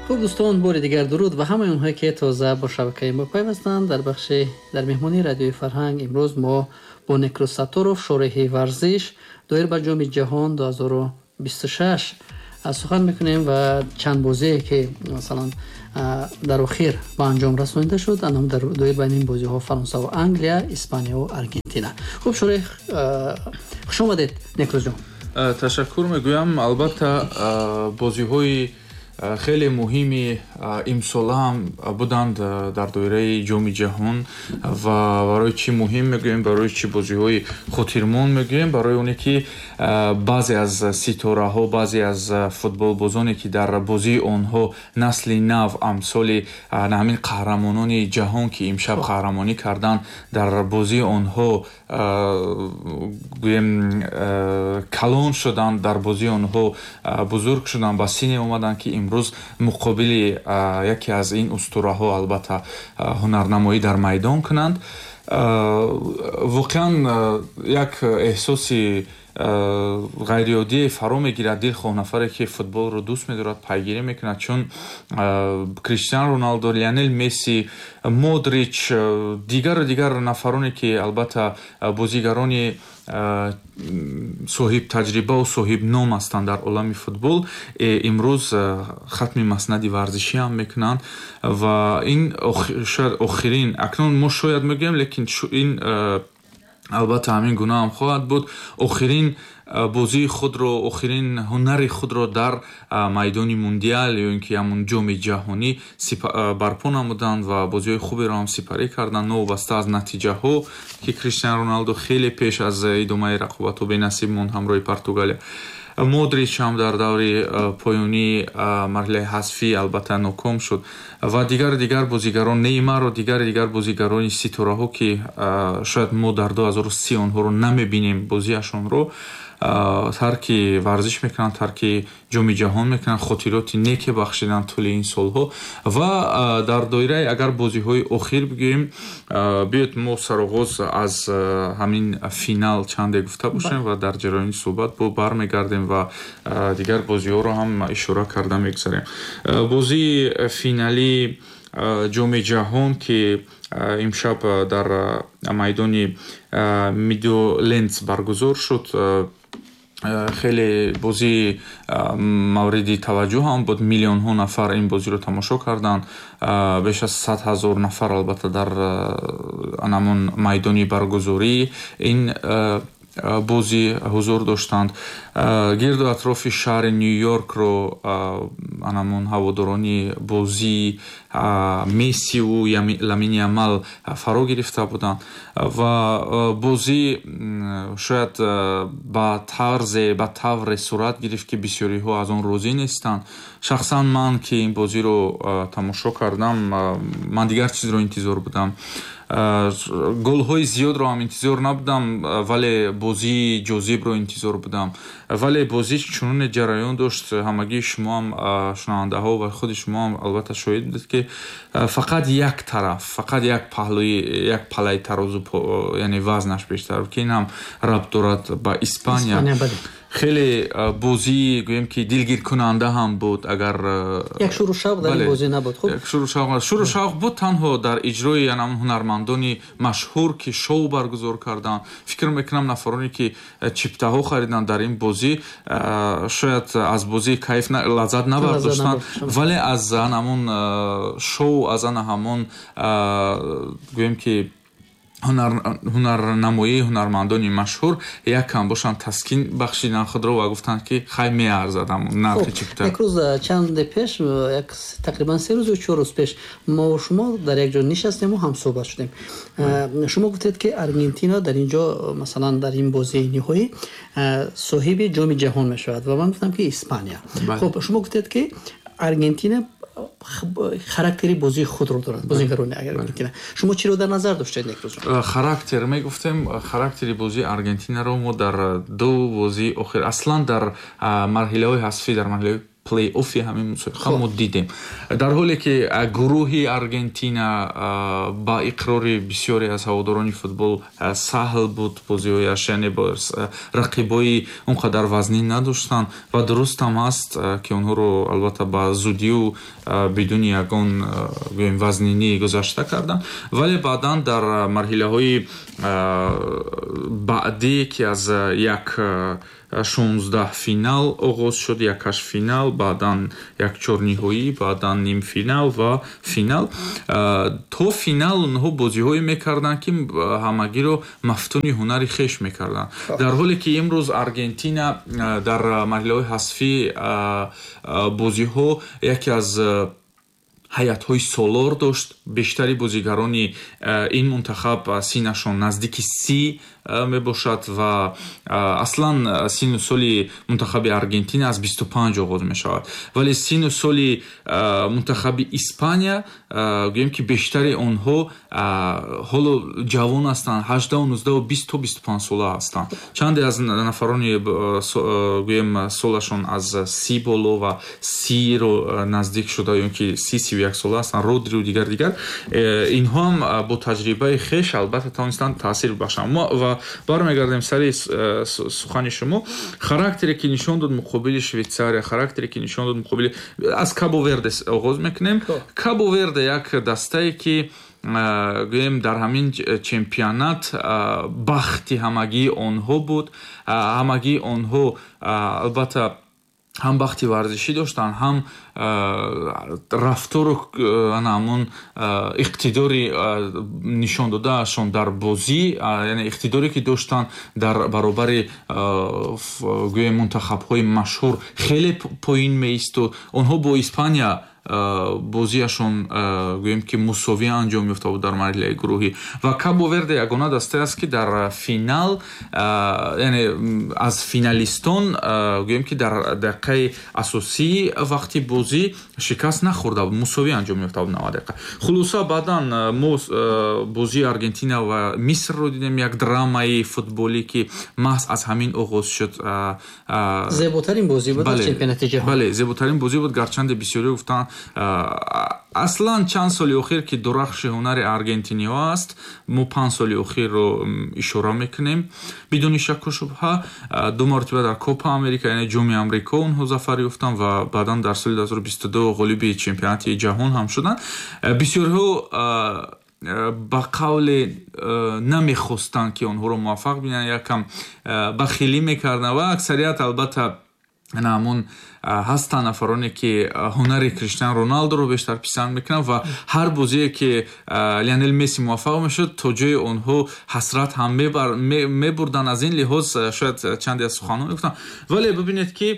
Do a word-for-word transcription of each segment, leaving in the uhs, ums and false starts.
خوب دوستان، بار دیگر درود و همه اونهایی که تازه با شبکه ما پیوستند. در بخش در مهمانی رادیوی فرهنگ امروز ما با نیکروس ساتوروف، شارح ورزش دایر به جام جهان دو هزار و بیست و شش سخن میکنیم و چند بازی که مثلا در اخیر با انجام رسانیده شد، انم در دایر بین این بازی ها فرانسه و انگلیا، اسپانیا و ارژانتین. خوب شارح، خوش آمدید نیکروس جان. تشکر میگویم. البته بازی های خیلی مهمی امسال هم بودند در دوره جام جهان و برای چی مهم میگویم، برای چی بازی های خاطرمون میگویم، برای اونی که بعضی از ستاره ها، بعضی از فوتبال بازانی که در بازی آنها نسل نو امثال همین قهرمانان جهان که امشب قهرمانی کردن در بازی آنها گویم کلان شدن، در بازی آنها بزرگ شدن، به سین اومدن که امروز مقابل یکی از این اسطوره ها البته هنرنمایی در میدان کنند. واقعا یک احساس غیرعادی فرا میگیرد دل خود نفری که فوتبال رو دوست می‌دارد پیگیری میکنه، چون کریستیانو رونالدو، لیونل مسی، مودریچ، دیگر دیگر نفرانی که البته بازیگران صاحب تجربه و صاحب نام هستند در عالم فوتبال، امروز ختم مسند ورزشی هم میکنند و این شاید آخرین، اکنون ما شاید میگیم لیکن این البته همین گناه هم خواهد بود، آخرین بازی خود رو، آخرین هنر خود رو در میدان موندیال یا اینکه همون جام جهانی برپا نمودند و بازی خوبی رو هم سپری کردند، وابسته از نتیجه ها که کریستیانو رونالدو خیلی پیش از ادامه رقابت و به نصیب موند همراه پرتغالیا. مودریچ هم در دور پایانی مرحله حذفی البته ناکام شد و دیگر دیگر بازیگران، نیمار و دیگر دیگر بازیگران ستاره ها که شاید ما در دو هزار و سی آنها رو نمیبینیم بازیشون رو ترک ورزش میکنن، ترک جام جهان میکنن، خاطرات نیک بخشیدن طول این سالها. و در دایره اگر بازی های اخیر بگیم، بیاید ما سرآغاز از همین فینال چند گفته باشیم و در جریان صحبت با برمیگردیم و دیگر بازی ها رو هم اشاره کرده میگذاریم. بازی فینالی جام جهان که امشب در میدان میدولندز برگزار شد، خیلی بازی موردی توجه هم بود. میلیون ها نفر این بازی رو تماشا کردن، بیش از صد هزار نفر البته در همون میدانی برگزاری این بازی حضور داشتند. گرد و اطراف شهر نیویورک رو همون هوادارانی بازی مسی و لامین یامال فرا گرفته بودند و بازی شاید با طرز با طور صورت گرفت که بسیاری ها از آن راضی نیستند. شخصا من که این بازی رو تماشا کردم، من دیگر چیز رو انتظار بودم، گل های زیاد رو هم انتظار نبودم، ولی بازی جذاب رو انتظار بودم، ولی بازی چنون جریان داشت. همگی شما هم شنونده ها و خود شما هم البته شاهد بودید که فقط یک طرف، فقط یک پهلوی، یک پله ترازو، یعنی وزنش بیشتر که این هم ربط دارد با اسپانیا. خیلی بازی گویم که دلگیر کننده هم بود. اگر یک شروع شوق در این بازی نبود، خب یک شروع شوق شروع شوق بود تنها در اجرای یعنی هنرمندان مشهور که شو برگزار کردن. فکر میکنم نفرانی که چیپته ها خریدن در این بازی شاید از بازی کیف لذت نبرداشتن، ولی از همون شو، از همون گویم که هنر هنرنمایی هنرمندان مشهور یک کم باشن تسکین بخشیدن خود رو و گفتن که خیلی میارزد همون نرخ چیپته. یک روز چند پیش، یک تقریبا سه روز و چهار روز پیش ما و شما در یک جا نشستیم و هم صحبت شدیم. شما گفتید که ارژانتین در اینجا مثلا در این بازی نهایی صاحب جام جهان میشود و من گفتم که اسپانیا. خب شما گفتید که ارژانتین خاراکتری بازی خود رو دارد، بازیگران ارژانتین. شما چی رو در نظر داشتید نیکروس جان؟ خاراکتر می گفتم، خاراکتری بازی ارژانتین رو ما در دو بازی اخیر، اصلا در مرحله های حذفی، در مرحله плей-оффи ҳамин мусобиқа мо дидем. Дар ҳоле ки гурӯҳи Аргентина ба иқрори бисёре аз ҳаводорони футбол саҳл буд, бозиҳояш яъне бо рақибои он қадар вазнин надоштанд ва дуруст ҳам ҳаст ки онҳоро албатта ба зудию бидуни ягон гӯем вазнинӣ гузашта карданд, вале баъдан дар марҳилаҳои баъдӣ ки аз як шонздаҳ финал оғоз шуд, як ҳашт финал, баъдан як чорниҳоӣ, баъдан нимфинал ва финал, то финал онҳо бозиҳое мекарданд ки ҳамагиро мафтуни ҳунари хеш мекарданд. Дар ҳоле ки имрӯз Аргентина дар марҳилаҳои ҳасфӣ бозиҳо яке аз ҳаятҳои солор дошт. Бештари бозигарони ин мунтахаб синашон наздики си мебошад ва аслан сину соли мунтахаби Аргентина аз бисту панҷ оғоз мешавад, вале сину соли мунтахаби Испания гӯем ки бештари онҳо ҳоло ҷавон ҳастанд, ҳаждаҳу нуздаҳу бист то бисту панҷ сола ҳастанд. Чанде аз нафарони гӯем солашон аз си боло ва сиро наздик шуда ё ки си сию як сола ҳастанд, Родру дигар дигар, инҳо ҳам бо таҷрибаи хеш албатта тавонистанд таъсир бахшанд. Ва бармегардем сари сухани шумо. Характере ки нишон дод муқобили Швейтсария, характере ки нишон дод муқобили аз Кабо Верде оғоз мекунем. Кабо Верде як дастае ки гӯем дар ҳамин чемпионат бахти ҳамагии онҳо буд. Ҳамагии онҳо албатта ҳам бахти варзишӣ доштанд, ҳам рафтору ҳамон иқтидори нишон додаашон дар бозӣ, яъне иқтидоре ки доштанд дар баробари гӯем мунтахабҳои машҳур хеле поин меистод. Онҳо бо Испания бозиашон гӯем ки мусовӣ анҷом ёфта буд дар марҳилаи гурӯҳӣ ва Кабо Верде ягона дастае аст ки дар финал, яъне аз финалистон гӯем ки дар дақиқаи асосии вақти бозӣ шикаст нахӯрда буд, мусовӣ анҷом ёфта буд навад дақиқа. Хулоса баъдан мо бозии Аргентина ва Мисрро дидем, як драмаи футболӣ ки маҳз аз ҳамин оғоз шуд. Зеботарин бозӣ буд дар чемпионати ҷаҳон. Бале, зеботарин бозӣ буд, гарчанде бисёре гуфтанд аслан чанд соли охир ки дурахши ҳунари аргентиниҳо аст, мо панҷ соли охирро ишора мекунем бидуни шакку шубҳа. ду мартиба дар Копа Америка, яъне ҷоми Амрико онҳо зафар ёфтанд ва баъдан дар соли дуҳазору бисту ду ғолиби чемпионати ҷаҳон ҳам шуданд. Бисёрҳо ба қавле намехостанд ки онҳоро муваффақ бинанд, якам бахилӣ мекарданд ва аксарият албатта намон ҳастанд нафароне ки ҳунари Криштиану Роналдуро бештар писанд мекунанд ва ҳар бозие ки Лионел Месси муваффақ мешуд то ҷои онҳо ҳасрат ҳам мебурданд. Аз ин лиҳоз шояд чанде аз суханон гуфтам, вале бибинед ки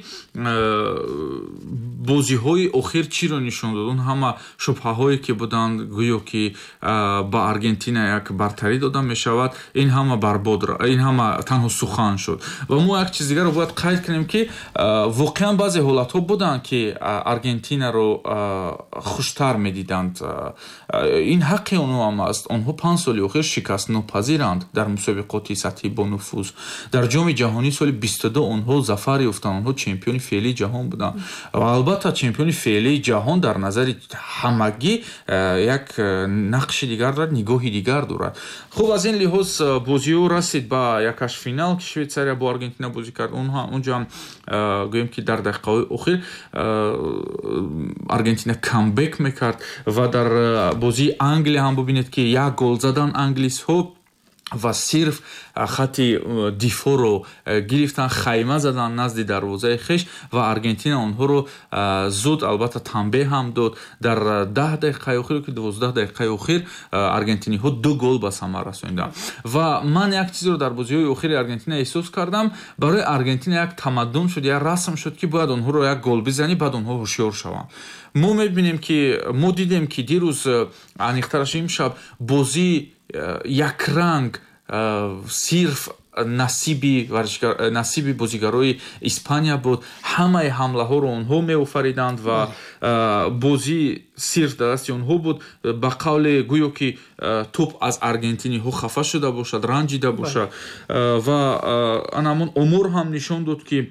бозиҳои охир чиро нишон дод. Он ҳама шубҳаҳое ки буданд гӯё ки ба Аргентина як бартарӣ дода мешавад, ин ҳама барбод, ин ҳама танҳо сухан шуд. Ва мо як чиз дигарро бояд қайд кунем ки воқеан баъзе ҳолатҳо буданд ки Аргентинаро хуштар медиданд. Ин ҳаққи онҳо ҳам аст. Онҳо панҷ соли охир шикастнопазиранд дар мусобиқоти сатҳи бонуфуз. Дар ҷоми ҷаҳонӣ соли бисту ду онҳо зафар ёфтанд, онҳо чемпиони феълии ҷаҳон буданд. Ва албатта чемпиони феълии ҷаҳон дар назари ҳамагӣ як нақши дигар дорад, нигоҳи дигар дорад. Хуб, аз ин лиҳоз бозиҳо расид ба якаш финал ки Швейтсария бо Аргентина бозӣ кард. Онҷо ҳам гӯем ки дар дақиқаҳои охир Аргентина камбек мекард ва дар бозии Англия ҳам бубинед ки як гол задан англисҳо ва сирф хати дифоъро гирифтанд, хайма задан назди дарвозаи хеш ва Аргентина онҳоро зуд албатта танбеҳ ҳам дод. Дар даҳ дақиқаи охир ки дувоздаҳ дақиқаи охир аргентиниҳо ду гол ба самар расонинданд. Ва ман як чизро дар бозиҳои охири Аргентина эҳсос кардам. Барои Аргентина як тамаддун шуд, як расм шуд ки бояд онҳоро як гол бизанӣ, баъд онҳо ҳушёр шаванд. Мо мебинем ки мо дидем ки дирӯз аниқтараш имшаб бозӣ якранг сирф насиби варзишгар насиби бозигарои Испания буд. Ҳамаи ҳамлаҳоро онҳо меофариданд ва бозӣ сирт дасти онҳо буд. Ба қавле гӯё ки топ аз аргентиниҳо хафа шуда бошад, ранҷида бошад ва анамон омор ҳам нишон дод ки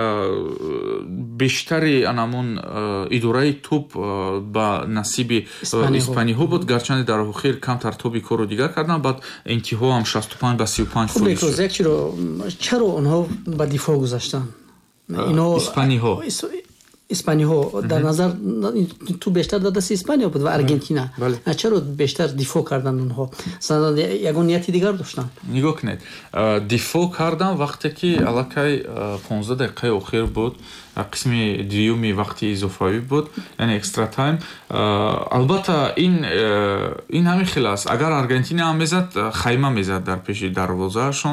бештари анамон идораи топ ба насиби испаниҳо буд, гарчанде дар охир камтар тоби корро дигар карданд. баъд интиҳо ҳам шасту панҷ ба сию панҷ фоиз шуд. чаро онҳо ба дифоъ гузаштанд? испаниҳо испаниҳо дар назар ту бештар дар дасти Испания буд ва Аргентина. Чаро бештар дифоъ карданд онҳо? ягон нияти дигар доштанд? нигоҳ кунед, дифоъ кардан вақте ки аллакай понздаҳ дақиқаи охир буд, қисми дуюми вақти изофавӣ буд, яъне экстра тайм. Албатта ин ин ҳамин хел аст. Агар Аргентина ҳам мезад, хайма мезад дар пеши дарвозаашон.